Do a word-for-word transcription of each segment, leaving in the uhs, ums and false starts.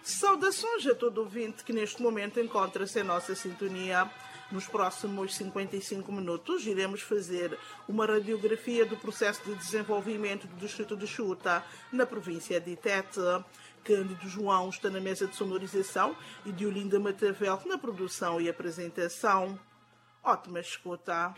Saudações a todo ouvinte que neste momento encontra-se em nossa sintonia. Nos próximos cinquenta e cinco minutos iremos fazer uma radiografia do processo de desenvolvimento do distrito de Xuta, na província de Tete. Cândido João está na mesa de sonorização e Diolinda Matavel na produção e apresentação. Ótima escuta!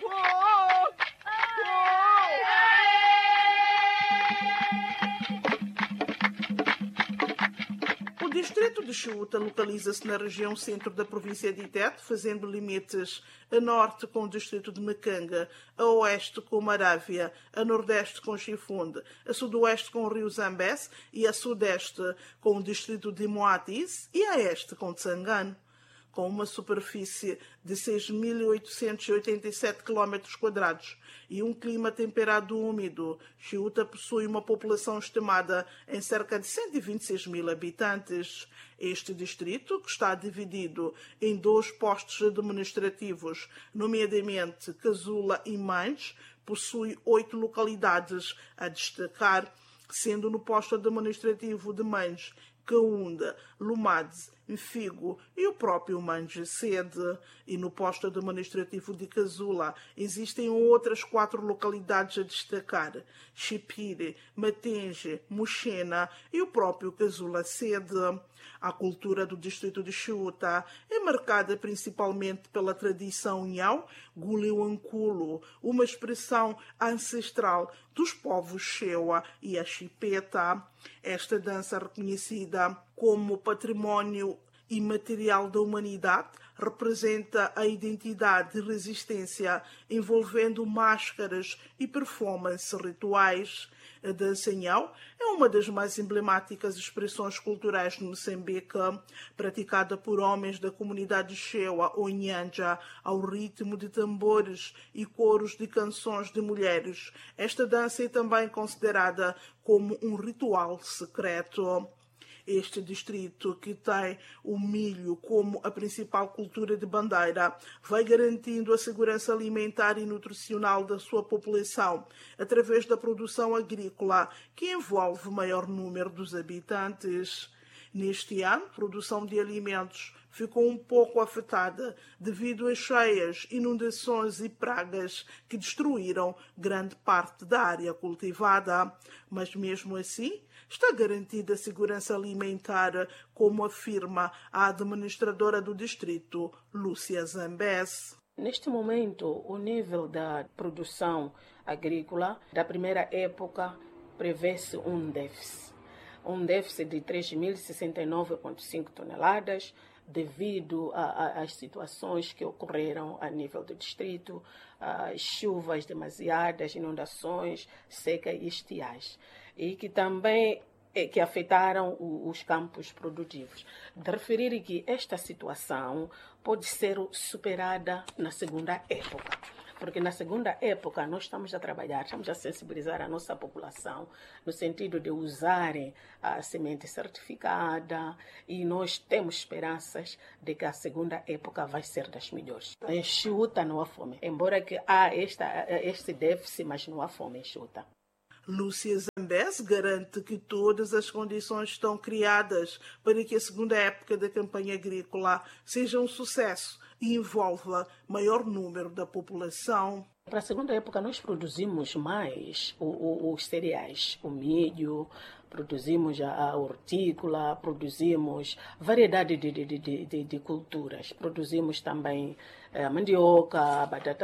O distrito de Xuta localiza-se na região centro da província de Tete, fazendo limites a norte com o distrito de Macanga, a oeste com Marávia, a nordeste com Chifunde, a sudoeste com o rio Zambeze e a sudeste com o distrito de Moatis e a este com Tsangano. Com uma superfície de seis mil oitocentos e oitenta e sete quilómetros quadrados e um clima temperado úmido, Xuta possui uma população estimada em cerca de cento e vinte e seis mil habitantes. Este distrito, que está dividido em dois postos administrativos, nomeadamente Casula e Mães, possui oito localidades a destacar, sendo no posto administrativo de Mães, Caúnda, Lumades, Figo e o próprio Manje Sede. E no posto administrativo de Casula existem outras quatro localidades a destacar: Chipire, Matenge, Muxena e o próprio Casula Sede. A cultura do distrito de Xuta é marcada principalmente pela tradição Nhau, Guliuanculo, uma expressão ancestral dos povos Xewa e a Chipeta. Esta dança, reconhecida como património imaterial da humanidade, representa a identidade e resistência envolvendo máscaras e performances rituais. A dança Nhau é uma das mais emblemáticas expressões culturais de Moçambique, praticada por homens da comunidade Xewa ou Nhanja, ao ritmo de tambores e coros de canções de mulheres. Esta dança é também considerada como um ritual secreto. Este distrito, que tem o milho como a principal cultura de bandeira, vai garantindo a segurança alimentar e nutricional da sua população através da produção agrícola, que envolve o maior número dos habitantes. Neste ano, a produção de alimentos ficou um pouco afetada devido às cheias, inundações e pragas que destruíram grande parte da área cultivada. Mas mesmo assim, está garantida a segurança alimentar, como afirma a administradora do distrito, Lúcia Zambeze. Neste momento, o nível da produção agrícola da primeira época prevê-se um déficit. Um déficit de três mil e sessenta e nove vírgula cinco toneladas, devido às situações que ocorreram a nível do distrito, as chuvas demasiadas, inundações, seca e estiagem, e que também que afetaram os campos produtivos. De referir que esta situação pode ser superada na segunda época. Porque na segunda época nós estamos a trabalhar, estamos a sensibilizar a nossa população no sentido de usarem a semente certificada e nós temos esperanças de que a segunda época vai ser das melhores. Em Xuta não há fome, embora que há esta, este déficit, mas não há fome em Xuta. Lúcia Zambeze garante que todas as condições estão criadas para que a segunda época da campanha agrícola seja um sucesso e envolva maior número da população. Para a segunda época nós produzimos mais o, o, os cereais, o milho, produzimos a, a hortícola, produzimos variedade de, de, de, de, de culturas. Produzimos também a mandioca, a batata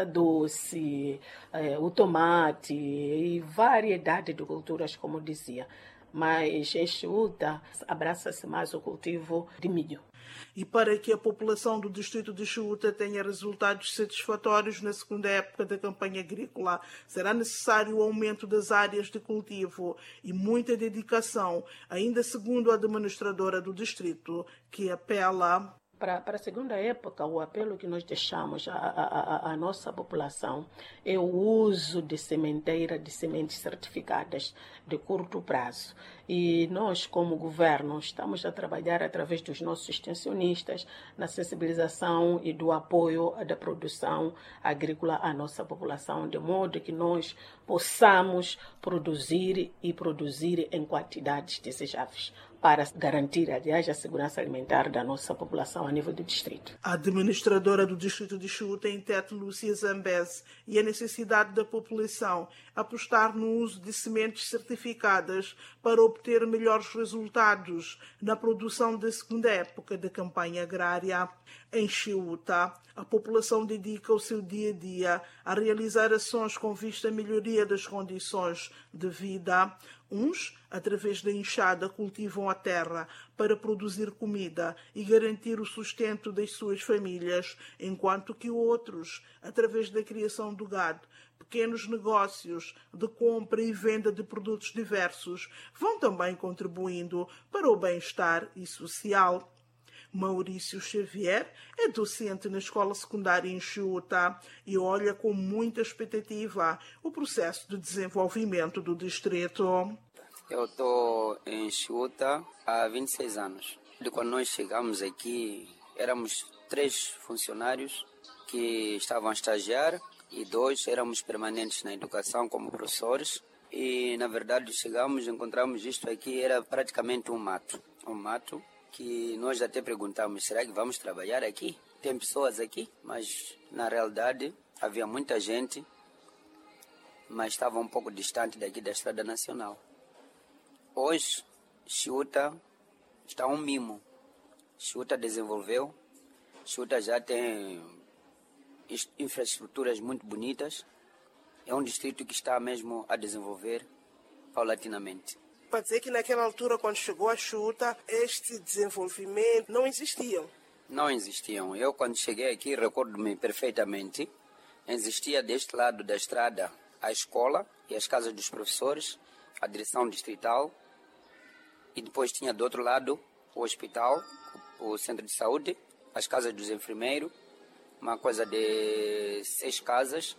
doce, eh, o tomate e variedade de culturas, como dizia. Mas em Xuta abraça-se mais o cultivo de milho. E para que a população do distrito de Xuta tenha resultados satisfatórios na segunda época da campanha agrícola, será necessário o aumento das áreas de cultivo e muita dedicação, ainda segundo a administradora do distrito, que apela. Para, para a segunda época, o apelo que nós deixamos à, à, à nossa população é o uso de sementeira, de sementes certificadas de curto prazo. E nós, como governo, estamos a trabalhar através dos nossos extensionistas na sensibilização e do apoio da produção agrícola à nossa população, de modo que nós possamos produzir e produzir em quantidades desejáveis. para garantir, aliás, a segurança alimentar da nossa população a nível do distrito. A administradora do distrito de Chiuta, Intete Lúcia Zambeze, e a necessidade da população apostar no uso de sementes certificadas para obter melhores resultados na produção da segunda época da campanha agrária. Em Chiuta, a população dedica o seu dia-a-dia a realizar ações com vista à melhoria das condições de vida. Uns, através da enxada, cultivam a terra para produzir comida e garantir o sustento das suas famílias, enquanto que outros, através da criação do gado, pequenos negócios de compra e venda de produtos diversos, vão também contribuindo para o bem-estar e social. Maurício Xavier é docente na escola secundária em Chiuta e olha com muita expectativa o processo de desenvolvimento do distrito. Eu estou em Chiuta há vinte e seis anos. De quando nós chegamos aqui, éramos três funcionários que estavam a estagiar e dois éramos permanentes na educação como professores. E, na verdade, chegamos e encontramos isto aqui, era praticamente um mato. Um mato que nós até perguntamos, será que vamos trabalhar aqui? Tem pessoas aqui? Mas, na realidade, havia muita gente, mas estava um pouco distante daqui da Estrada Nacional. Hoje, Chiuta está um mimo. Chiuta desenvolveu, Chiuta já tem infraestruturas muito bonitas. É um distrito que está mesmo a desenvolver paulatinamente. Para dizer que naquela altura, quando chegou a Chiuta, este desenvolvimento não existia? Não existiam. Eu, quando cheguei aqui, recordo-me perfeitamente, existia deste lado da estrada a escola e as casas dos professores, a direção distrital, e depois tinha do outro lado o hospital, o centro de saúde, as casas dos enfermeiros, uma coisa de seis casas,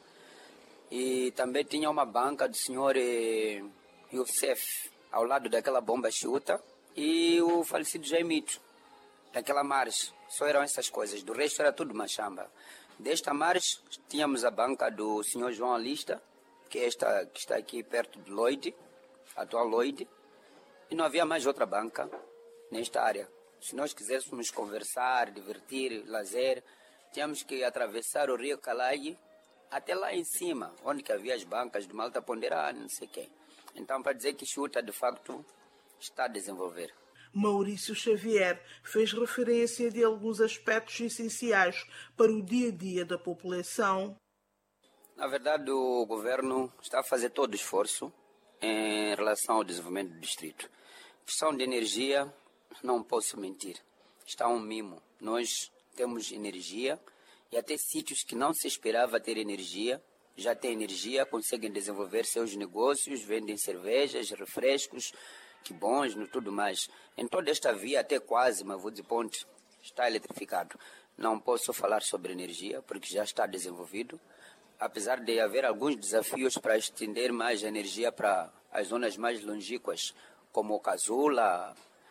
e também tinha uma banca do senhor eh, Youssef, ao lado daquela bomba Chiuta, e o falecido Jaimito, daquela margem. Só eram essas coisas, do resto era tudo machamba. Desta margem tínhamos a banca do senhor João Alista, que, é esta, que está aqui perto de Lloyd, atual Lloyd, e não havia mais outra banca nesta área. Se nós quiséssemos conversar, divertir, lazer, tínhamos que atravessar o rio Calai até lá em cima, onde que havia as bancas de Malta Ponderada, não sei o quê. Então, para dizer que Chiuta, de facto, está a desenvolver. Maurício Xavier fez referência de alguns aspectos essenciais para o dia-a-dia da população. Na verdade, o governo está a fazer todo o esforço em relação ao desenvolvimento do distrito. Questão de energia, não posso mentir, está um mimo. Nós temos energia e até sítios que não se esperava ter energia, já têm energia, conseguem desenvolver seus negócios, vendem cervejas, refrescos, que bons, no tudo mais. Em toda esta via, até quase Mavuzi Ponte está eletrificado. Não posso falar sobre energia, porque já está desenvolvido. Apesar de haver alguns desafios para estender mais a energia para as zonas mais longínquas, como o Casula,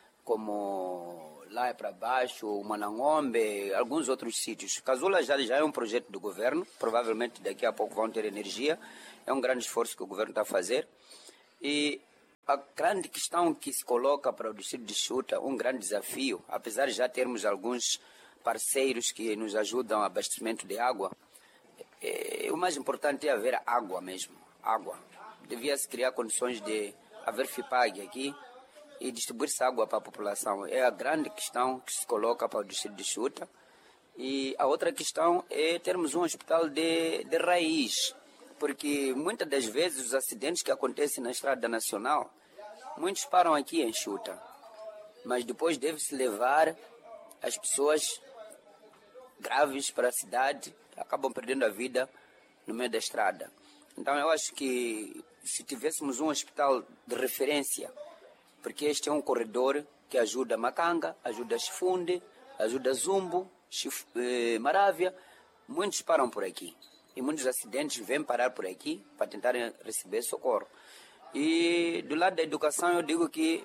como lá para baixo, o Manangombe, alguns outros sítios. Casula já, já é um projeto do governo, provavelmente daqui a pouco vão ter energia. É um grande esforço que o governo está a fazer. E a grande questão que se coloca para o distrito de Chiuta, um grande desafio, apesar de já termos alguns parceiros que nos ajudam no abastecimento de água, é, o mais importante é haver água mesmo, água. Devia-se criar condições de haver FIPAG aqui e distribuir-se água para a população. É a grande questão que se coloca para o distrito de Chiuta. E a outra questão é termos um hospital de, de raiz, porque muitas das vezes os acidentes que acontecem na Estrada Nacional, muitos param aqui em Chiuta, mas depois deve-se levar as pessoas graves para a cidade, acabam perdendo a vida no meio da estrada. Então eu acho que se tivéssemos um hospital de referência, porque este é um corredor que ajuda Macanga, ajuda Chifunde, ajuda Zumbo, Chif, eh, Marávia, muitos param por aqui. E muitos acidentes vêm parar por aqui para tentarem receber socorro. E do lado da educação eu digo que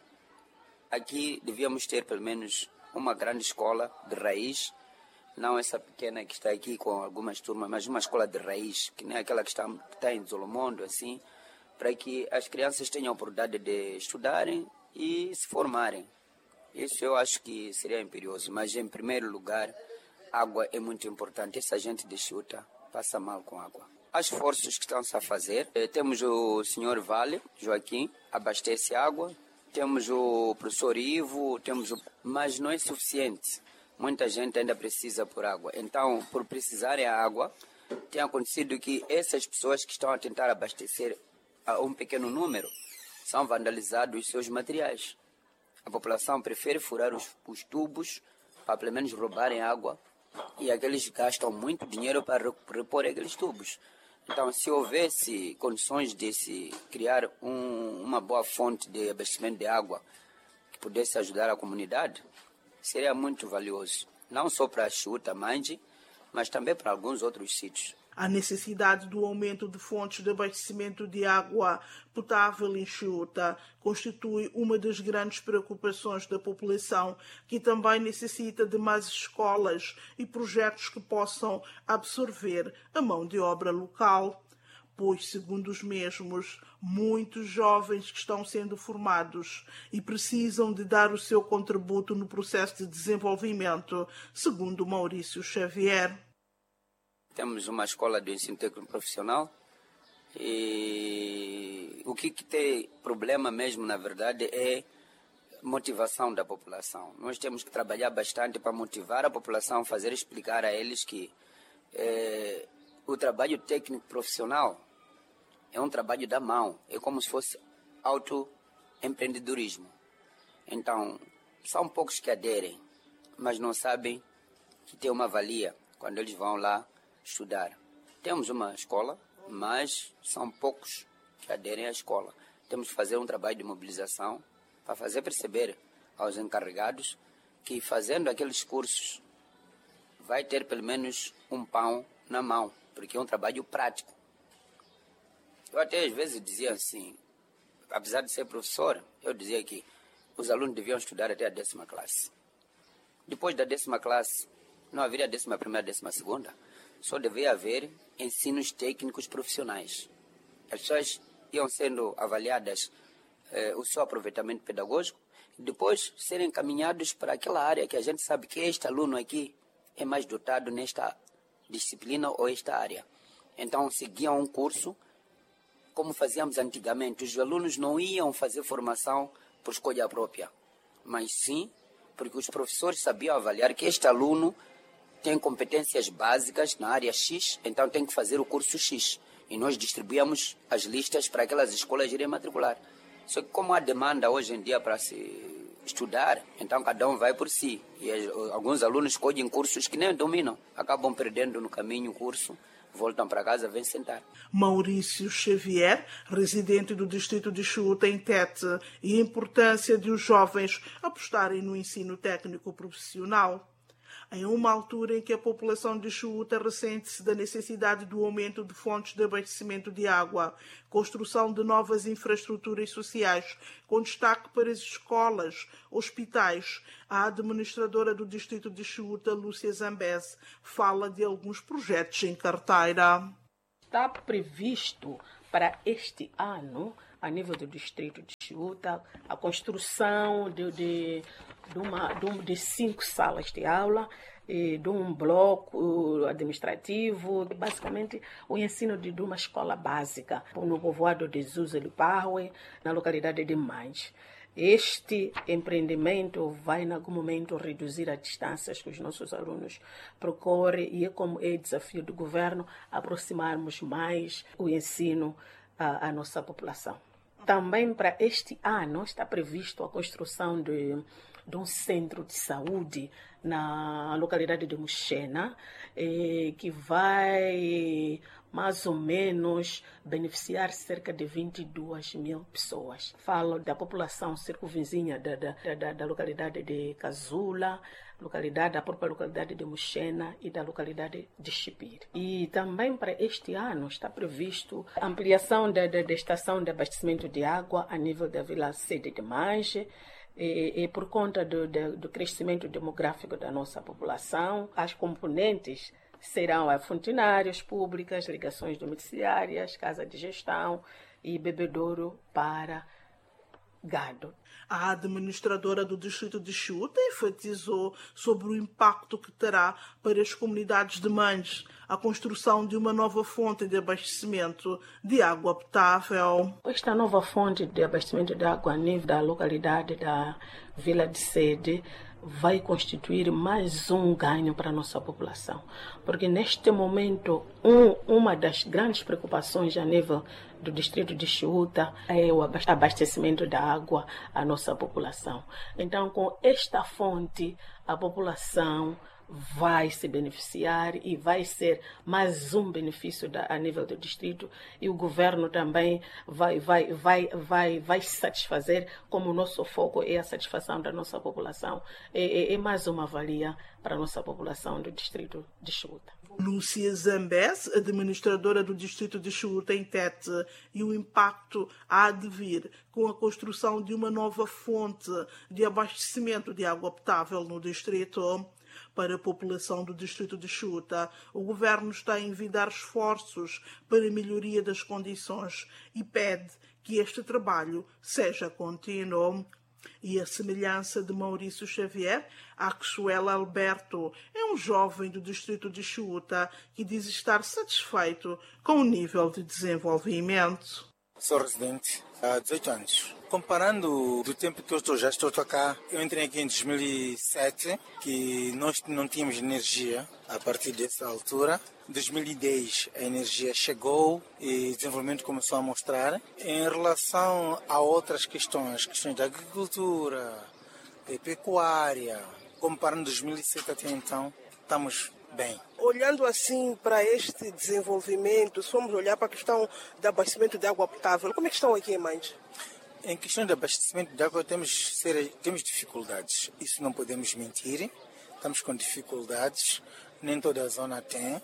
aqui devíamos ter pelo menos uma grande escola de raiz, não essa pequena que está aqui com algumas turmas, mas uma escola de raiz, que nem aquela que está, que está em Zolomondo, assim, para que as crianças tenham a oportunidade de estudarem e se formarem. Isso eu acho que seria imperioso, mas em primeiro lugar, água é muito importante. Essa gente de Xuta passa mal com água. Há esforços que estão-se a fazer. Temos o senhor Vale, Joaquim, abastece água. Temos o professor Ivo, temos o... mas não é suficiente. Muita gente ainda precisa por água. Então, por precisarem a água, tem acontecido que essas pessoas que estão a tentar abastecer a um pequeno número são vandalizados os seus materiais. A população prefere furar os, os tubos para pelo menos roubarem água e aqueles gastam muito dinheiro para repor aqueles tubos. Então, se houvesse condições de se criar um, uma boa fonte de abastecimento de água que pudesse ajudar a comunidade, seria muito valioso. Não só para a Xuta, Manje, mas também para alguns outros sítios. A necessidade do aumento de fontes de abastecimento de água potável em Xuta constitui uma das grandes preocupações da população, que também necessita de mais escolas e projetos que possam absorver a mão de obra local. Pois, segundo os mesmos, muitos jovens que estão sendo formados e precisam de dar o seu contributo no processo de desenvolvimento, segundo Maurício Xavier. Temos uma escola de ensino técnico profissional e o que, que tem problema mesmo, na verdade, é motivação da população. Nós temos que trabalhar bastante para motivar a população, fazer explicar a eles que é, o trabalho técnico profissional é um trabalho da mão, é como se fosse autoempreendedorismo. Então, são poucos que aderem, mas não sabem que tem uma valia quando eles vão lá estudar. Temos uma escola, mas são poucos que aderem à escola. Temos que fazer um trabalho de mobilização para fazer perceber aos encarregados que fazendo aqueles cursos vai ter pelo menos um pão na mão, porque é um trabalho prático. Eu até às vezes dizia assim, apesar de ser professor, eu dizia que os alunos deviam estudar até a décima classe. Depois da décima classe, não haveria décima primeira, décima segunda, só deveria haver ensinos técnicos profissionais. As pessoas iam sendo avaliadas eh, o seu aproveitamento pedagógico e depois serem encaminhados para aquela área que a gente sabe que este aluno aqui é mais dotado nesta disciplina ou esta área. Então, seguiam um curso como fazíamos antigamente. Os alunos não iam fazer formação por escolha própria, mas sim porque os professores sabiam avaliar que este aluno tem competências básicas na área X, então tem que fazer o curso X. E nós distribuíamos as listas para aquelas escolas irem matricular. Só que como há demanda hoje em dia para se estudar, então cada um vai por si. E alguns alunos escolhem cursos que nem dominam, acabam perdendo no caminho o curso, voltam para casa, vêm sentar. Maurício Xavier, residente do distrito de Xuta, em Tete, e a importância de os jovens apostarem no ensino técnico profissional. Em uma altura em que a população de Xuta ressente-se da necessidade do aumento de fontes de abastecimento de água, construção de novas infraestruturas sociais, com destaque para as escolas, hospitais, a administradora do distrito de Xuta, Lúcia Zambese, fala de alguns projetos em carteira. Está previsto para este ano, a nível do distrito de Xuta, a construção de, de, de, uma, de, de cinco salas de aula, e de um bloco administrativo, basicamente o ensino de, de uma escola básica no povoado de Zuzeliparwe, na localidade de Manje. Este empreendimento vai, em algum momento, reduzir as distâncias que os nossos alunos percorrem e é como é desafio do governo aproximarmos mais o ensino à, à nossa população. Também para este ano está previsto a construção de, de um centro de saúde na localidade de Muxena, eh, que vai mais ou menos beneficiar cerca de vinte e duas mil pessoas. Falo da população circunvizinha da, da, da, da localidade de Cazula, localidade, da própria localidade de Muxena e da localidade de Chipir. E também para este ano está previsto a ampliação da, da, da estação de abastecimento de água a nível da Vila Sede de Manje, E, e por conta do, do, do crescimento demográfico da nossa população, as componentes serão as funcionárias públicas, ligações domiciliárias, casa de gestão e bebedouro para gado. A administradora do distrito de Chiuta enfatizou sobre o impacto que terá para as comunidades de Mães a construção de uma nova fonte de abastecimento de água potável. Esta nova fonte de abastecimento de água a nível da localidade da Vila de Sede vai constituir mais um ganho para a nossa população. Porque neste momento, um, uma das grandes preocupações a nível do distrito de Chiuta é o abastecimento da água à nossa população. Então, com esta fonte, a população vai se beneficiar e vai ser mais um benefício da, a nível do distrito, e o governo também vai, vai, vai, vai, vai se satisfazer, como o nosso foco é a satisfação da nossa população. É, é, é mais uma valia para a nossa população do distrito de Chiuta. Lúcia Zambés, administradora do distrito de Chiuta em Tete, e o impacto a advir com a construção de uma nova fonte de abastecimento de água potável no distrito. Para a população do distrito de Chiuta, o governo está a envidar esforços para a melhoria das condições e pede que este trabalho seja contínuo. E a semelhança de Maurício Xavier, Axuela Alberto é um jovem do distrito de Chiuta que diz estar satisfeito com o nível de desenvolvimento. Sou residente há dezoito anos. Comparando do tempo que eu estou, já estou cá, eu entrei aqui em dois mil e sete, que nós não tínhamos energia a partir dessa altura. Em dois mil e dez a energia chegou e o desenvolvimento começou a mostrar. Em relação a outras questões, questões da agricultura, de pecuária, comparando dois mil e sete até então, estamos bem. Olhando assim para este desenvolvimento, se formos olhar para a questão do abastecimento de água potável, como é que estão aqui em Mães? Em questão de abastecimento de água, temos, temos dificuldades. Isso não podemos mentir. Estamos com dificuldades. Nem toda a zona tem.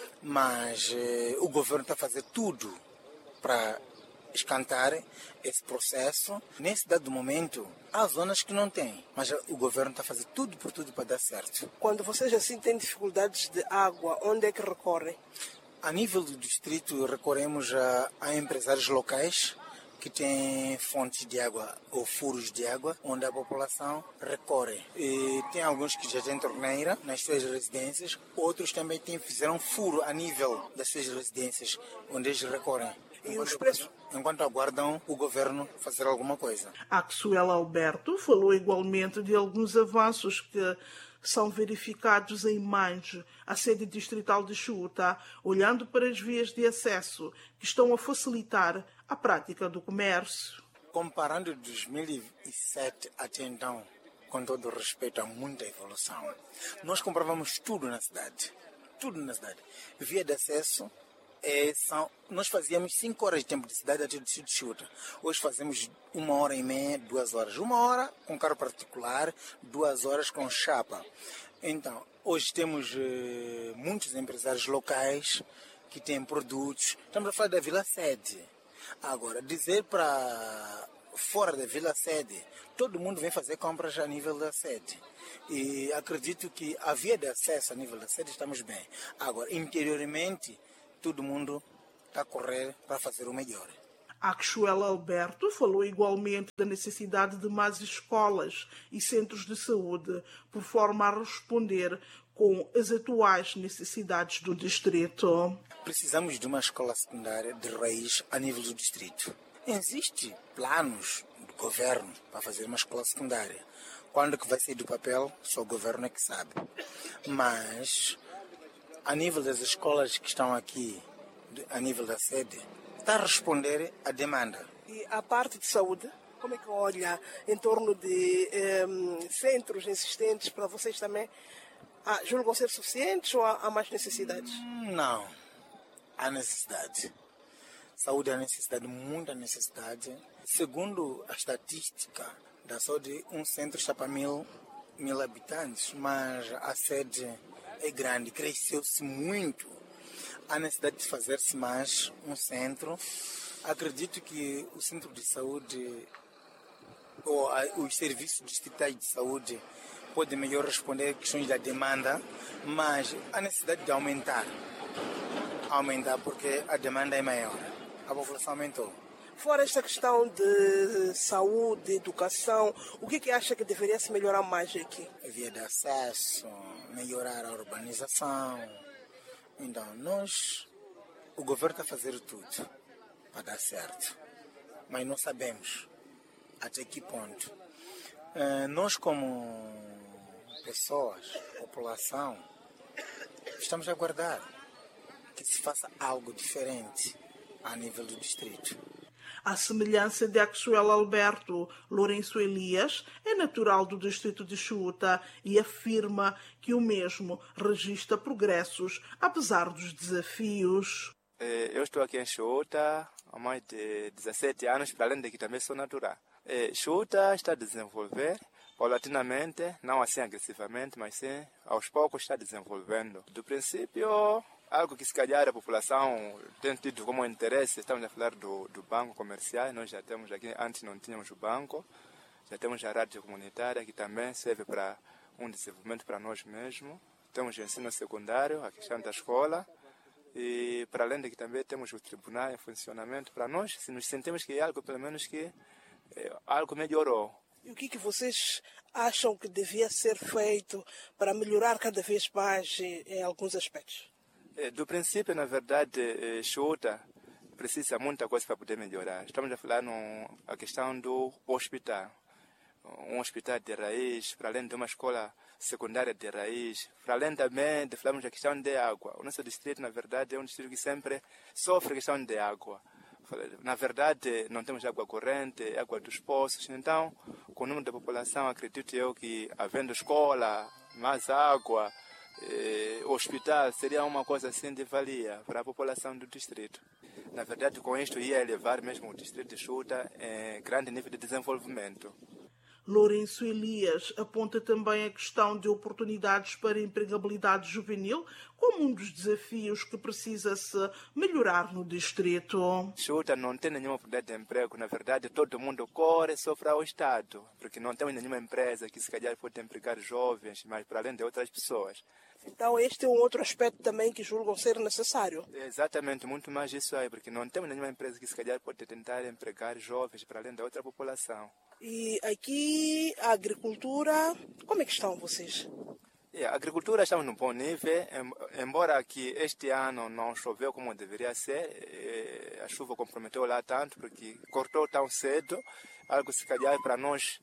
Mas eh, o governo está a fazer tudo para escantar esse processo. Nesse dado momento, há zonas que não têm. Mas o governo está a fazer tudo por tudo para dar certo. Quando vocês assim têm dificuldades de água, onde é que recorrem? A nível do distrito, recorremos a, a empresários locais que tem fontes de água ou furos de água, onde a população recorre. E tem alguns que já têm torneira nas suas residências, outros também têm, fizeram furo a nível das suas residências, onde eles recorrem. E os preços? Enquanto aguardam o governo fazer alguma coisa. Axuela Alberto falou igualmente de alguns avanços que são verificados em Mães, a sede distrital de Chiuta, olhando para as vias de acesso que estão a facilitar a prática do comércio. Comparando dois mil e sete até então, com todo o respeito, há muita evolução. Nós comprávamos tudo na cidade, tudo na cidade. Via de acesso, é, são, nós fazíamos cinco horas de tempo de cidade até o distrito de Chiuta. Hoje fazemos uma hora e meia, duas horas. Uma hora com carro particular, duas horas com chapa. Então, hoje temos eh, muitos empresários locais que têm produtos. Estamos a falar da Vila Sede. Agora, dizer para fora da Vila Sede, todo mundo vem fazer compras a nível da sede. E acredito que a via de acesso a nível da sede estamos bem. Agora, interiormente, todo mundo está a correr para fazer o melhor. Axuela Alberto falou igualmente da necessidade de mais escolas e centros de saúde, por forma a responder com as atuais necessidades do distrito. Precisamos de uma escola secundária de raiz a nível do distrito. Existem planos do governo para fazer uma escola secundária. Quando que vai sair do papel, só o governo é que sabe. Mas a nível das escolas que estão aqui, a nível da sede, está a responder à demanda. E a parte de saúde, como é que olha em torno de um, centros existentes para vocês também? Ah, julgam ser suficientes ou há, há mais necessidades? Não, há necessidade. Saúde há necessidade, muita necessidade. Segundo a estatística da saúde, um centro está para mil, mil habitantes, mas a sede é grande, cresceu-se muito. Há necessidade de fazer-se mais um centro. Acredito que o centro de saúde ou a, os serviços distritais de saúde podem melhor responder a questões da demanda, mas há necessidade de aumentar. Aumentar porque a demanda é maior. A população aumentou. Fora esta questão de saúde, educação, o que, que acha que deveria se melhorar mais aqui? Via de acesso, melhorar a urbanização. Então, nós, o governo está a fazer tudo para dar certo, mas não sabemos até que ponto. Uh, nós, como pessoas, população, estamos a aguardar que se faça algo diferente a nível do distrito. À semelhança de Axuel Alberto, Lourenço Elias é natural do distrito de Xuta e afirma que o mesmo registra progressos, apesar dos desafios. Eu estou aqui em Xuta há mais de dezessete anos, para além de que também sou natural. Xuta está a desenvolver paulatinamente, não assim agressivamente, mas sim, aos poucos está desenvolvendo. Do princípio, algo que se calhar a população tem tido como interesse, estamos a falar do, do banco comercial, nós já temos aqui, antes não tínhamos o banco, já temos a rádio comunitária, que também serve para um desenvolvimento para nós mesmos. Temos o ensino secundário, a questão da escola, e para além de que também temos o tribunal em funcionamento para nós, se nos sentimos que é algo, pelo menos que é, algo melhorou. E o que, que vocês acham que devia ser feito para melhorar cada vez mais em alguns aspectos? Do princípio, na verdade, Xuta precisa muita coisa para poder melhorar. Estamos a falar na questão do hospital. Um hospital de raiz, para além de uma escola secundária de raiz, para além também de falarmos da questão de água. O nosso distrito, na verdade, é um distrito que sempre sofre a questão de água. Na verdade, não temos água corrente, água dos poços. Então, com o número da população, acredito eu que, havendo escola, mais água, eh, hospital, seria uma coisa assim de valia para a população do distrito. Na verdade, com isto ia elevar mesmo o distrito de Xuta em grande nível de desenvolvimento. Lourenço Elias aponta também a questão de oportunidades para a empregabilidade juvenil como um dos desafios que precisa-se melhorar no distrito. Xuta não tem nenhuma oportunidade de emprego. Na verdade, todo mundo corre só para o Estado, porque não temos nenhuma empresa que se calhar pode empregar jovens, mas para além de outras pessoas. Então este é um outro aspecto também que julgam ser necessário. Exatamente, muito mais isso aí, porque não temos nenhuma empresa que se calhar pode tentar empregar jovens para além da outra população. E aqui a agricultura, como é que estão vocês? É, a agricultura estamos num bom nível, embora aqui este ano não choveu como deveria ser, a chuva comprometeu lá tanto, porque cortou tão cedo, algo se calhar para nós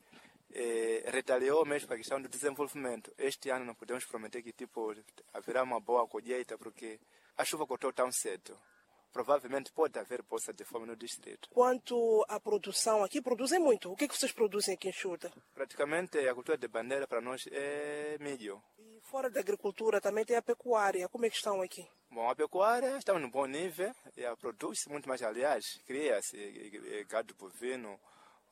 eh, retaliou mesmo para a questão do desenvolvimento. Este ano não podemos prometer que tipo, haverá uma boa colheita, porque a chuva cortou tão cedo. Provavelmente pode haver poça de fome no distrito. Quanto à produção, aqui produzem muito. O que, é que vocês produzem aqui em Xuta? Praticamente a cultura de bandeira para nós é milho. E fora da agricultura também tem a pecuária. Como é que estão aqui? Bom, a pecuária estamos num bom nível. Produz-se muito mais, aliás, cria-se gado bovino,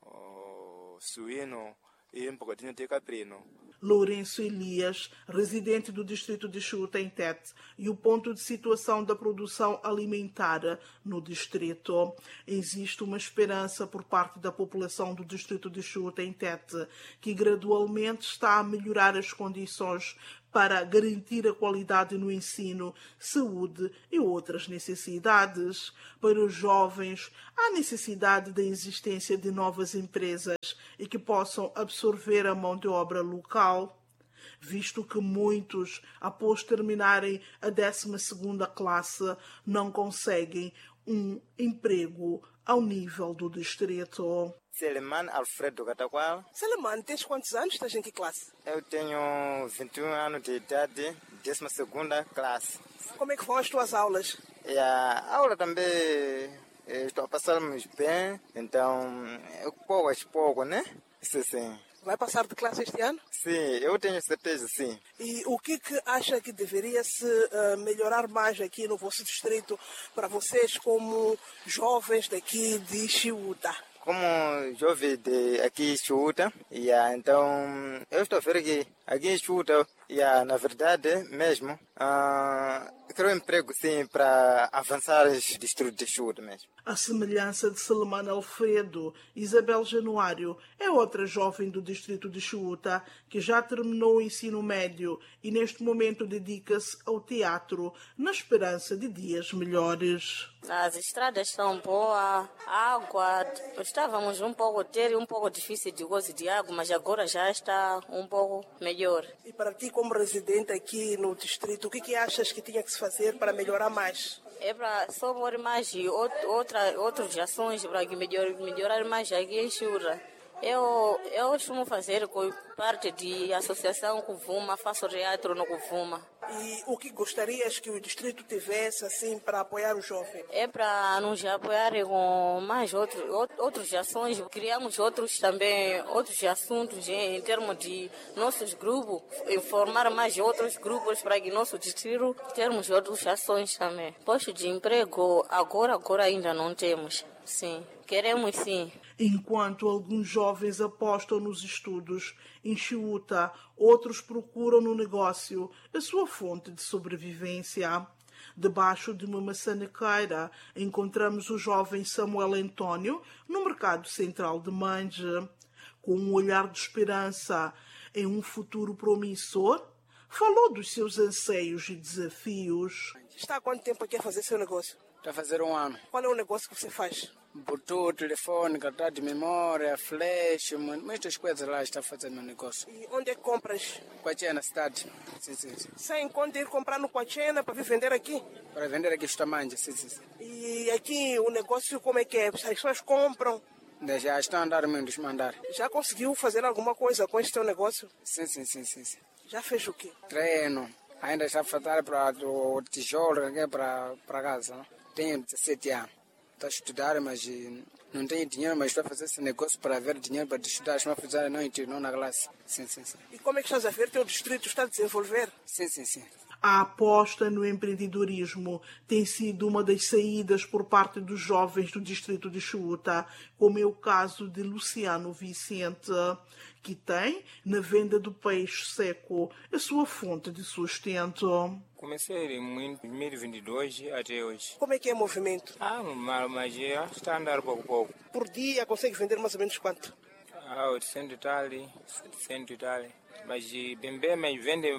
suíno e um bocadinho de caprino. Lourenço Elias, residente do distrito de Xuta, em Tete, e o ponto de situação da produção alimentar no distrito. Existe uma esperança por parte da população do distrito de Xuta, em Tete, que gradualmente está a melhorar as condições para garantir a qualidade no ensino, saúde e outras necessidades. Para os jovens, há necessidade da existência de novas empresas e que possam absorver a mão de obra local, visto que muitos, após terminarem a décima segunda classe, não conseguem um emprego ao nível do distrito. Seleman Alfredo Cataqual. Seleman, tens quantos anos? Estás em que classe? Eu tenho vinte e um anos de idade, décima segunda classe. Como é que vão as tuas aulas? E a aula também estou a passar-me bem, então é pouco a pouco, né? Isso sim. Vai passar de classe este ano? Sim, eu tenho certeza, sim. E o que, que acha que deveria se uh, melhorar mais aqui no vosso distrito para vocês como jovens daqui de Xuta? Como jovem de aqui em Xuta, yeah, então eu estou a ver que aqui em Xuta Yeah, na verdade, mesmo, uh, criou emprego, sim, para avançar os distritos de Chiuta mesmo. A semelhança de Selemana Alfredo, Isabel Januário é outra jovem do distrito de Chiuta que já terminou o ensino médio e neste momento dedica-se ao teatro na esperança de dias melhores. As estradas estão boas, a água, estávamos um pouco ter um pouco difícil de gosto de água, mas agora já está um pouco melhor. E para ti, como residente aqui no distrito, o que, que achas que tinha que se fazer para melhorar mais? É para só pôr mais outra, outras ações para melhor, melhorar mais aqui em Chiuta. Eu, eu costumo fazer com parte de associação Kuvuma, faço teatro no Kuvuma. E o que gostarias que o distrito tivesse assim para apoiar o jovem? É para nos apoiar com mais outros, outras ações, criamos outros também, outros assuntos em, em termos de nossos grupos, formar mais outros grupos para que nosso distrito termos outras ações também. Posto de emprego agora, agora ainda não temos, sim, queremos sim. Enquanto alguns jovens apostam nos estudos em Chiuta, outros procuram no negócio a sua fonte de sobrevivência. Debaixo de uma maçanequeira, encontramos o jovem Samuel Antônio no mercado central de Manje. Com um olhar de esperança em um futuro promissor, falou dos seus anseios e desafios. Está há quanto tempo aqui a fazer seu negócio? Está a fazer um ano. Qual é o negócio que você faz? Bluetooth, telefone, cartão de memória, flash, muitas coisas lá está fazendo meu negócio. E onde é que compras? Quachena, na cidade. Sim, sim, sim. Sem conta ir comprar no Quachena para vir vender aqui? Para vender aqui está manja, sim, sim, sim. E aqui o negócio como é que é? As pessoas compram? Já estão a andar mesmo, mandar. Já conseguiu fazer alguma coisa com este teu negócio? Sim, sim, sim, sim, sim. Já fez o quê? Treino. Ainda está a faltar para o tijolo que é para, para casa. Não? Tenho dezessete anos. Estou a estudar, mas não tenho dinheiro, mas estou a fazer esse negócio para ver dinheiro para estudar. Estou a fazer não, não na classe. Sim, sim, sim. E como é que estás a ver? Teu distrito está a desenvolver? Sim, sim, sim. A aposta no empreendedorismo tem sido uma das saídas por parte dos jovens do distrito de Chiuta, como é o caso de Luciano Vicente, que tem, na venda do peixe seco, a sua fonte de sustento. Comecei em dois mil e vinte e dois até hoje. Como é que é o movimento? Ah, mas já está a andar pouco a pouco. Por dia consegue vender mais ou menos quanto? Ah, oitocentos e tal, setecentos e tal. Mas bem bem, mas vende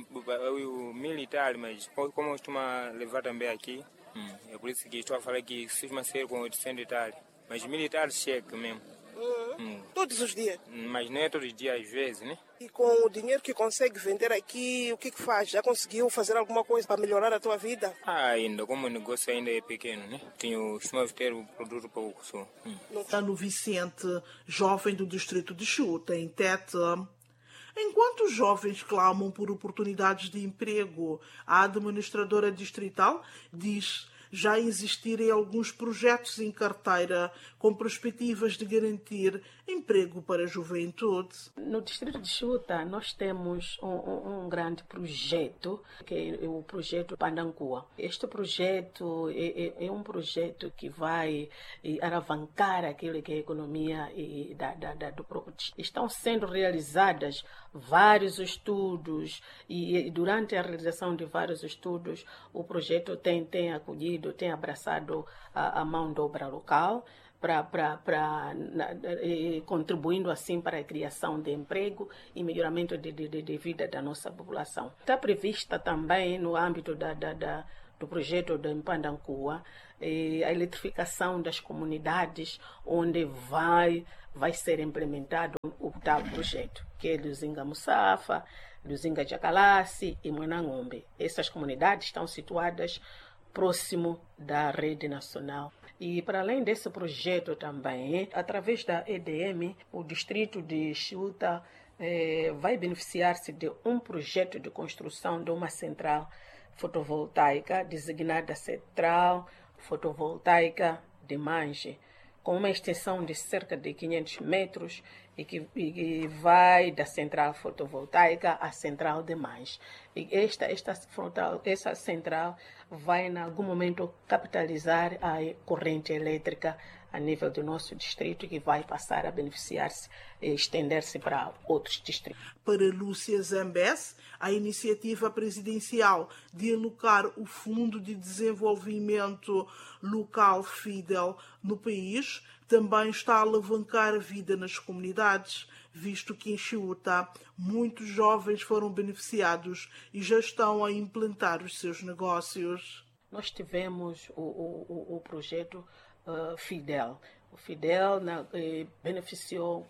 o mil e tal, mas como costuma levar também aqui, hum, é por isso que estou a falar que costuma ser com oitocentos e tal. Mas mil e tal chega mesmo. Uhum. Hum. Todos os dias? Mas não é todos os dias, às vezes, né? E com o dinheiro que consegue vender aqui, o que que faz? Já conseguiu fazer alguma coisa para melhorar a tua vida? Ah, ainda, como o negócio ainda é pequeno, né? Tenho, costuma ter o produto pouco só. Hum. Luciano Vicente, jovem do distrito de Chiuta, em Tete. Enquanto os jovens clamam por oportunidades de emprego, a administradora distrital diz já existirem alguns projetos em carteira com perspectivas de garantir emprego para a juventude. No distrito de Chiuta, nós temos um, um, um grande projeto, que é o projeto Pandancua. Este projeto é, é, é um projeto que vai alavancar aquilo que é a economia e da, da, da, do próprio distrito. Estão sendo realizadas vários estudos e, e durante a realização de vários estudos, o projeto tem, tem acolhido, tem abraçado a, a mão de obra local, Pra, pra, pra, na, e, contribuindo assim para a criação de emprego e melhoramento de, de, de vida da nossa população. Está prevista também no âmbito da, da, da, do projeto do Pandancua eh, a eletrificação das comunidades onde vai, vai ser implementado o tal projeto, que é Luzinga Mussafa, Luzinga Jacalasse e Mwanangombe. Essas comunidades estão situadas próximo da rede nacional. E para além desse projeto também, através da E D M, o distrito de Chiuta eh, vai beneficiar-se de um projeto de construção de uma central fotovoltaica, designada Central Fotovoltaica de Manje, com uma extensão de cerca de quinhentos metros e que, e que vai da central fotovoltaica à central de Manje. E esta, esta, frontal, essa central vai, em algum momento, capitalizar a corrente elétrica a nível do nosso distrito e que vai passar a beneficiar-se e estender-se para outros distritos. Para Lúcia Zambes, a iniciativa presidencial de alocar o Fundo de Desenvolvimento Local FIDEL no país também está a alavancar a vida nas comunidades, visto que em Chiuta muitos jovens foram beneficiados e já estão a implantar os seus negócios. Nós tivemos o, o, o projeto uh, FIDEL. O FIDEL na, eh, beneficiou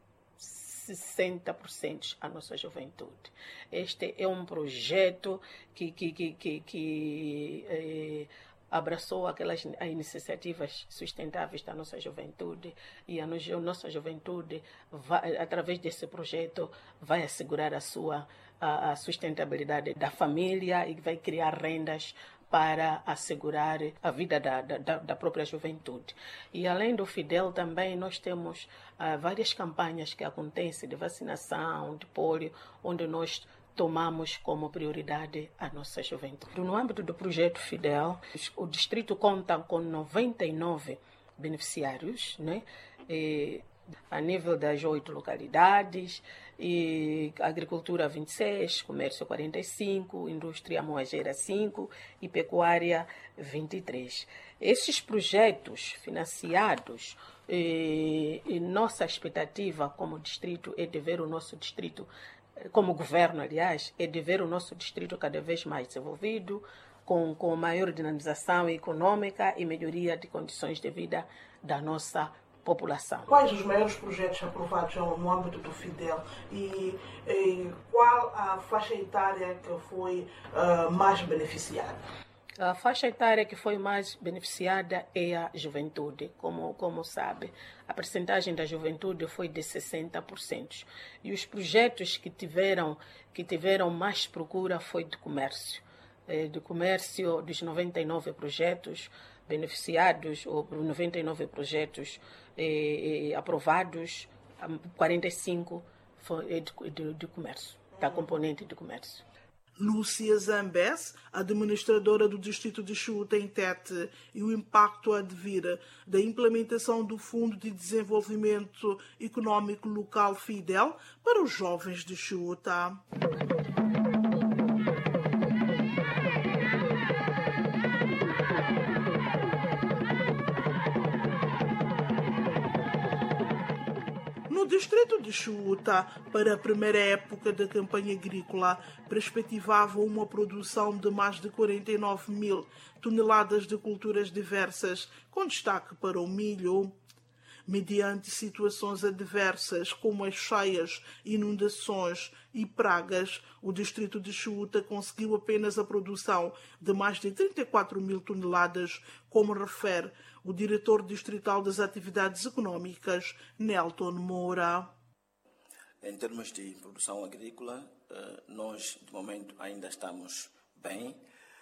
sessenta por cento a nossa juventude. Este é um projeto que, que, que, que, que eh, abraçou aquelas iniciativas sustentáveis da nossa juventude e a, a nossa juventude, vai, através desse projeto, vai assegurar a sua a, a sustentabilidade da família e vai criar rendas para assegurar a vida da, da, da própria juventude. E além do FIDEL também nós temos uh, várias campanhas que acontecem de vacinação, de pólio, onde nós tomamos como prioridade a nossa juventude. No âmbito do projeto FIDEL, o distrito conta com noventa e nove beneficiários, né? E, a nível das oito localidades, e agricultura vinte e seis, comércio quarenta e cinco, indústria moageira cinco e pecuária vinte e três. Esses projetos financiados, e, e nossa expectativa como distrito é de ver o nosso distrito, como governo, aliás, é de ver o nosso distrito cada vez mais desenvolvido, com, com maior dinamização econômica e melhoria de condições de vida da nossa população. Quais os maiores projetos aprovados no âmbito do FIDEL e, e qual a faixa etária que foi uh, mais beneficiada? A faixa etária que foi mais beneficiada é a juventude. Como, como sabe, a percentagem da juventude foi de sessenta por cento. E os projetos que tiveram, que tiveram mais procura foi do comércio. É, do comércio, dos noventa e nove projetos beneficiados, ou noventa e nove projetos eh, eh, aprovados, quarenta e cinco foi de, de, de comércio, da componente de comércio. Lúcia Zambes, administradora do distrito de Chiuta em Tete, e o impacto a devir da implementação do Fundo de Desenvolvimento Econômico Local FIDEL para os jovens de Chiuta. No distrito de Chiuta, para a primeira época da campanha agrícola, perspectivava uma produção de mais de quarenta e nove mil toneladas de culturas diversas, com destaque para o milho. Mediante situações adversas como as cheias, inundações e pragas, o distrito de Chiuta conseguiu apenas a produção de mais de trinta e quatro mil toneladas, como refere o diretor distrital das atividades econômicas, Nelton Moura. Em termos de produção agrícola, nós, de momento, ainda estamos bem.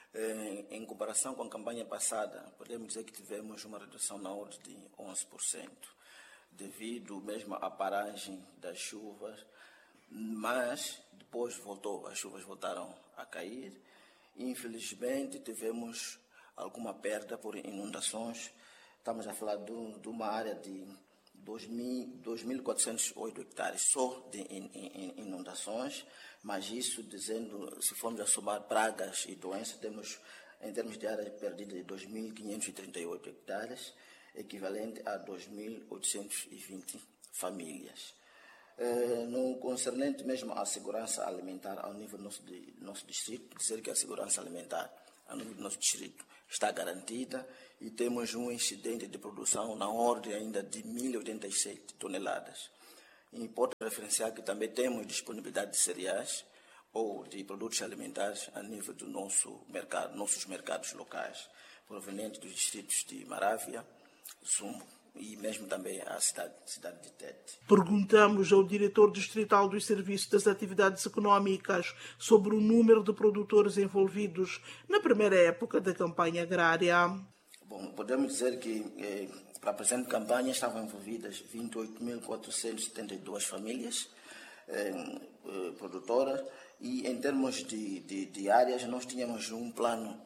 Em comparação com a campanha passada, podemos dizer que tivemos uma redução na ordem de onze por cento, devido mesmo à paragem das chuvas, mas depois voltou, as chuvas voltaram a cair. Infelizmente, tivemos alguma perda por inundações. Estamos a falar de, de uma área de dois mil quatrocentos e oito hectares só de in, in, inundações, mas isso dizendo, se formos a somar pragas e doenças, temos em termos de área perdida de dois mil quinhentos e trinta e oito hectares, equivalente a dois mil oitocentos e vinte famílias. Eh, no concernente mesmo à segurança alimentar ao nível do nosso, de, nosso distrito, dizer que a segurança alimentar ao nível do nosso distrito está garantida e temos um excedente de produção na ordem ainda de mil e oitenta e sete toneladas. E pode referenciar que também temos disponibilidade de cereais ou de produtos alimentares a nível do nosso mercado, nossos mercados locais, provenientes dos distritos de Marávia, Zumbo e mesmo também a cidade, cidade de Tete. Perguntamos ao diretor distrital dos Serviços das Atividades Econômicas sobre o número de produtores envolvidos na primeira época da campanha agrária. Bom, podemos dizer que eh, para a presente campanha estavam envolvidas vinte e oito mil quatrocentas e setenta e duas famílias eh, eh, produtoras e em termos de, de, de áreas nós tínhamos um plano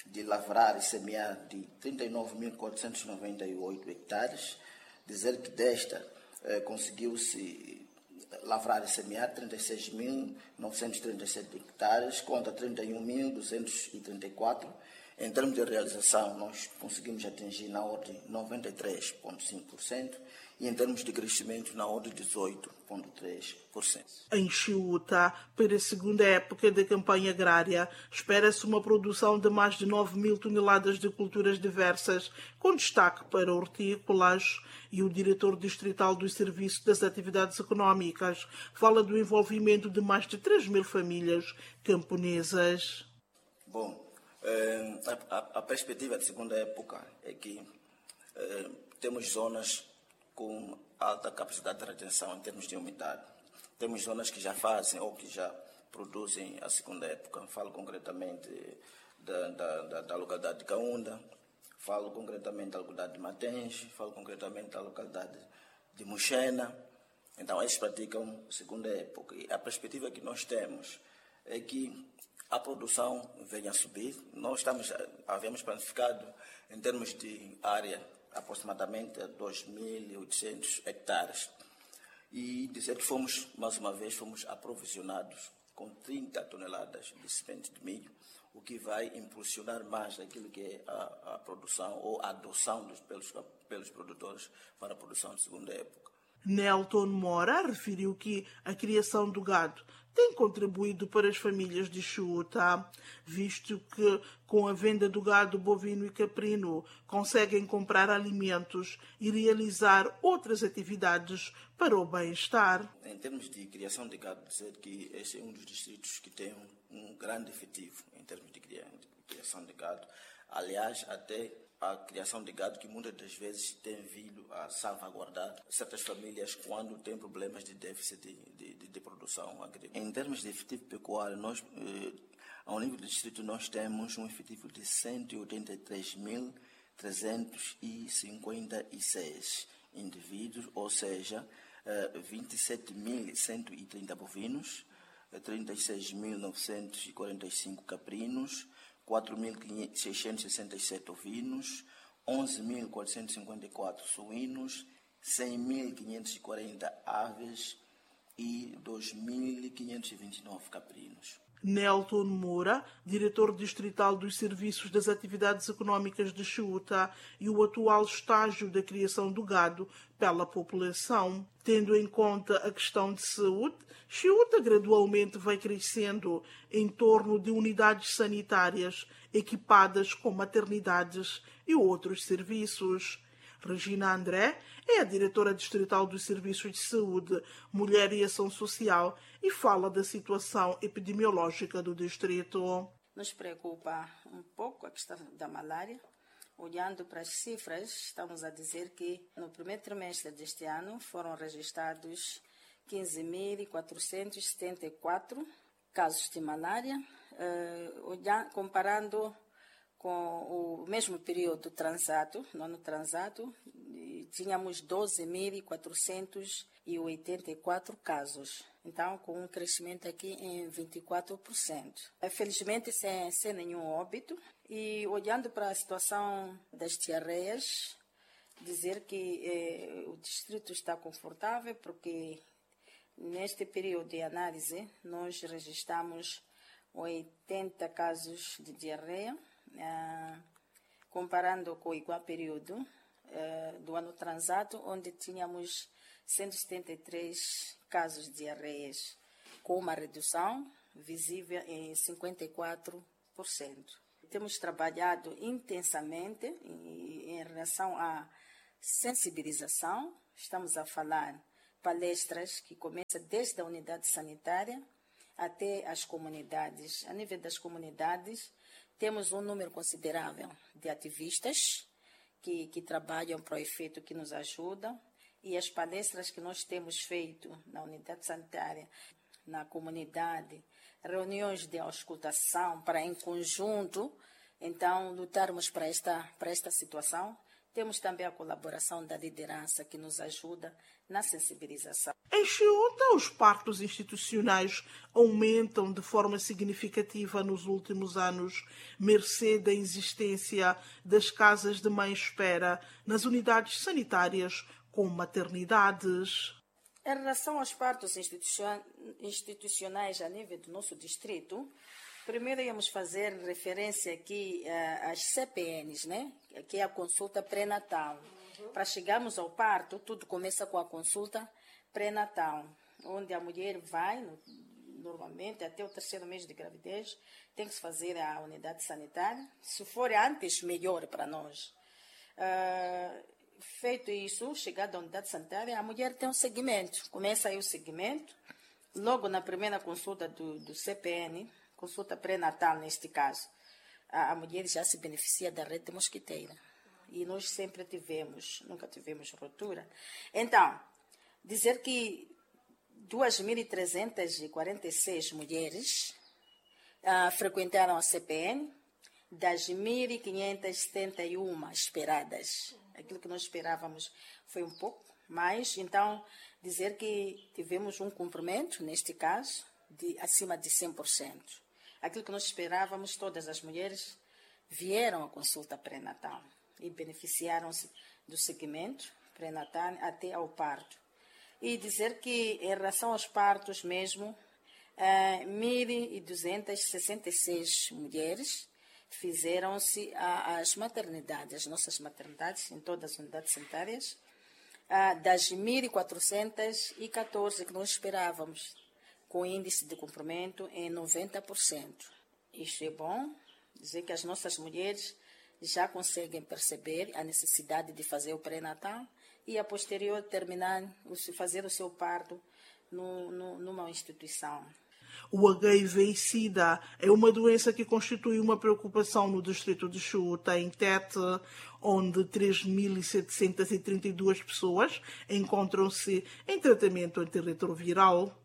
de lavrar e semear de trinta e nove mil quatrocentos e noventa e oito hectares, dizer que desta eh, conseguiu-se lavrar e semear trinta e seis mil novecentos e trinta e sete hectares contra trinta e um mil duzentos e trinta e quatro. Em termos de realização, nós conseguimos atingir na ordem noventa e três vírgula cinco por cento e em termos de crescimento na ordem dezoito vírgula três por cento. Em Chiuta, para a segunda época da campanha agrária, espera-se uma produção de mais de nove mil toneladas de culturas diversas, com destaque para hortícolas. E o diretor distrital do Serviço das Atividades Económicas fala do envolvimento de mais de três mil famílias camponesas. Bom, a, a, a perspectiva de segunda época é que eh, temos zonas com alta capacidade de retenção em termos de umidade. Temos zonas que já fazem ou que já produzem a segunda época. Falo concretamente da, da, da, da localidade de Kaunda, falo concretamente da localidade de Matenje, falo concretamente da localidade de Muxena. Então, eles praticam segunda época. E a perspectiva que nós temos é que a produção venha a subir. Nós estamos, havíamos planificado, em termos de área, aproximadamente dois mil e oitocentos hectares. E dizer que fomos, mais uma vez, fomos aprovisionados com trinta toneladas de semente de milho, o que vai impulsionar mais aquilo que é a, a produção ou a adoção dos, pelos, pelos produtores para a produção de segunda época. Nelton Mora referiu que a criação do gado tem contribuído para as famílias de Chiuta, visto que, com a venda do gado bovino e caprino, conseguem comprar alimentos e realizar outras atividades para o bem-estar. Em termos de criação de gado, dizer que esse é um dos distritos que tem um, um grande efetivo em termos de criação de gado. Aliás, até a criação de gado que muitas das vezes tem vindo a salvaguardar certas famílias quando têm problemas de déficit de, de, de, de produção agrícola. Em termos de efetivo pecuário, nós, eh, ao nível do distrito, nós temos um efetivo de cento e oitenta e três mil trezentos e cinquenta e seis indivíduos, ou seja, eh, vinte e sete mil cento e trinta bovinos, trinta e seis mil novecentos e quarenta e cinco caprinos, quatro mil seiscentos e sessenta e sete ovinos, onze mil quatrocentos e cinquenta e quatro suínos, cem mil quinhentos e quarenta aves e dois mil quinhentos e vinte e nove caprinos. Nelton Moura, diretor distrital dos Serviços das Atividades Económicas de Chiuta, e o atual estágio da criação do gado pela população. Tendo em conta a questão de saúde, Chiuta gradualmente vai crescendo em torno de unidades sanitárias equipadas com maternidades e outros serviços. Regina André é a diretora distrital dos Serviços de Saúde, Mulher e Ação Social e fala da situação epidemiológica do distrito. Nos preocupa um pouco a questão da malária. Olhando para as cifras, estamos a dizer que no primeiro trimestre deste ano foram registrados quinze mil quatrocentos e setenta e quatro casos de malária, uh, olhando, comparando com o mesmo período transato, no ano transato, tínhamos doze mil quatrocentos e oitenta e quatro casos. Então, com um crescimento aqui em vinte e quatro por cento. Felizmente, sem, sem nenhum óbito. E olhando para a situação das diarreias, dizer que eh, o distrito está confortável, porque neste período de análise, nós registramos oitenta casos de diarreia, Uh, comparando com o igual período uh, do ano transato, onde tínhamos cento e setenta e três casos de diarreias, com uma redução visível em cinquenta e quatro por cento. Temos trabalhado intensamente em, em relação à sensibilização. Estamos a falar palestras que começam desde a unidade sanitária até as comunidades. A nível das comunidades, temos um número considerável de ativistas que, que trabalham para o efeito, que nos ajudam, e as palestras que nós temos feito na unidade sanitária, na comunidade, reuniões de auscultação para, em conjunto, então, lutarmos para esta, para esta situação, Temos também a colaboração da liderança que nos ajuda na sensibilização. Em Chiuta, os partos institucionais aumentam de forma significativa nos últimos anos, mercê da existência das casas de mãe-espera nas unidades sanitárias com maternidades. Em relação aos partos institucionais a nível do nosso distrito, primeiro íamos fazer referência aqui uh, às C P Ns, né? Que é a consulta pré-natal. Uhum. Para chegarmos ao parto, tudo começa com a consulta pré-natal, onde a mulher vai, no, normalmente, até o terceiro mês de gravidez, tem que se fazer a unidade sanitária. Se for antes, melhor para nós. Uh, feito isso, chegada à unidade sanitária, a mulher tem um segmento. Começa aí o segmento. Logo na primeira consulta do, do C P N, consulta pré-natal neste caso, a, a mulher já se beneficia da rede mosquiteira. E nós sempre tivemos, nunca tivemos ruptura. Então, dizer que duas mil trezentas e quarenta e seis mulheres ah, frequentaram a C P N, das mil quinhentas e setenta e uma esperadas. Aquilo que nós esperávamos foi um pouco mais. Então, dizer que tivemos um cumprimento, neste caso, de acima de cem por cento. Aquilo que nós esperávamos, todas as mulheres vieram à consulta pré-natal e beneficiaram-se do segmento pré-natal até ao parto. E dizer que, em relação aos partos mesmo, eh, mil duzentas e sessenta e seis mulheres fizeram-se às maternidades, as nossas maternidades, em todas as unidades sanitárias, ah, das mil quatrocentas e catorze que nós esperávamos, com índice de cumprimento em noventa por cento. Isto é bom, dizer que as nossas mulheres já conseguem perceber a necessidade de fazer o pré-natal e, a posterior, terminar, fazer o seu parto no, no, numa instituição. O H I V e SIDA é uma doença que constitui uma preocupação no distrito de Chiuta, em Tete, onde três mil setecentas e trinta e duas pessoas encontram-se em tratamento antirretroviral.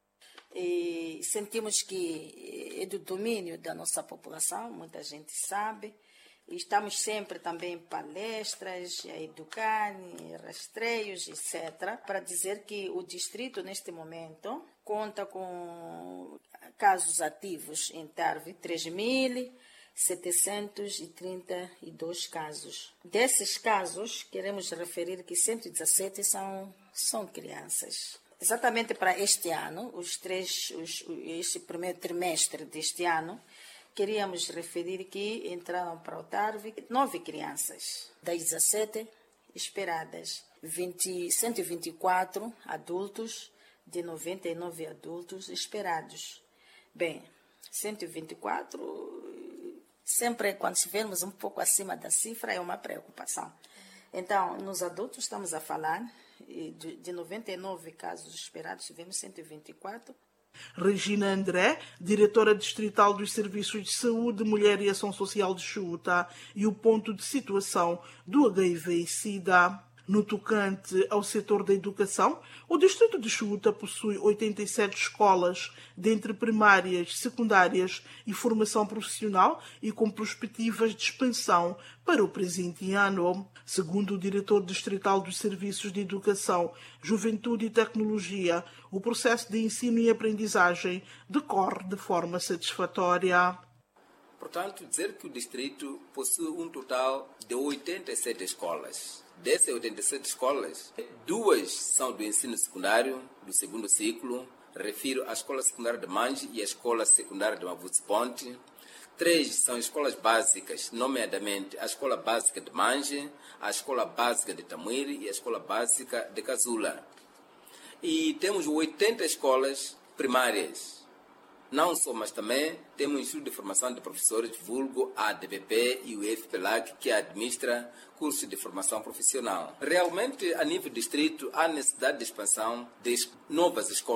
E sentimos que é do domínio da nossa população, muita gente sabe. Estamos sempre também em palestras, a educar, em rastreios, etcétera, para dizer que o distrito, neste momento, conta com casos ativos em Tarve, três mil setecentos e trinta e dois casos. Desses casos, queremos referir que cento e dezassete são, são crianças. Exatamente para este ano, os três, os, este primeiro trimestre deste ano, queríamos referir que entraram para o Tarve nove crianças, das dezessete esperadas, vinte, cento e vinte e quatro adultos, de noventa e nove adultos esperados. Bem, cento e vinte e quatro, sempre quando estivermos um pouco acima da cifra, é uma preocupação. Então, nos adultos estamos a falar de, de noventa e nove casos esperados, tivemos cento e vinte e quatro. Regina André, diretora distrital dos Serviços de Saúde, Mulher e Ação Social de Chiuta, e o ponto de situação do H I V e SIDA. No tocante ao setor da educação, o distrito de Chiuta possui oitenta e sete escolas, dentre primárias, secundárias e formação profissional, e com perspectivas de expansão para o presente ano. Segundo o diretor distrital dos Serviços de Educação, Juventude e Tecnologia, o processo de ensino e aprendizagem decorre de forma satisfatória. Portanto, dizer que o distrito possui um total de oitenta e sete escolas. Dessas oitenta e sete escolas, duas são do ensino secundário, do segundo ciclo. Refiro à Escola Secundária de Mange e à Escola Secundária de Mavuzi Ponte. Três são escolas básicas, nomeadamente a Escola Básica de Mange, a Escola Básica de Tamuiri e a Escola Básica de Cazula. E temos oitenta escolas primárias. Não só, mas também temos o Instituto de Formação de Professores, vulgo A D B P e o F P L A C, que administra curso de formação profissional. Realmente, a nível distrito, há necessidade de expansão de novas escolas.